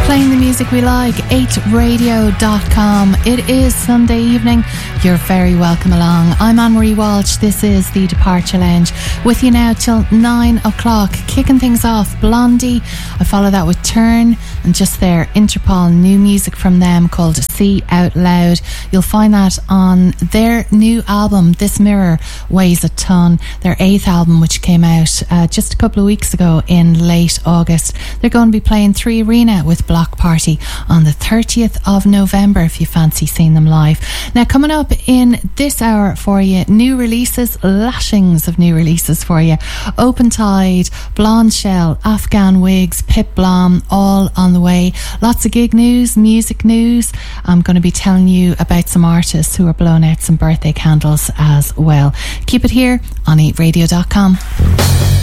Playing the music we like, 8radio.com. It is Sunday evening. You're very welcome along. I'm Anne-Marie Walsh. This is the Departure Lounge. With you now till 9 o'clock. Kicking things off, Blondie. I follow that with Turn. And just there, Interpol, new music from them called See Out Loud. You'll find that on their new album, This Mirror Weighs a Ton. Their 8th album, which came out just a couple of weeks ago in late August. They're going to be playing 3 Arena with Block Party on the 30th of November if you fancy seeing them live. Now, coming up in this hour for you, new releases, lashings of new releases for you. Open Tide, Blonde Shell, Afghan Wigs, Pip Blom, all on the way. Lots of gig news, music news. I'm going to be telling you about some artists who are blowing out some birthday candles as well. Keep it here on 8radio.com.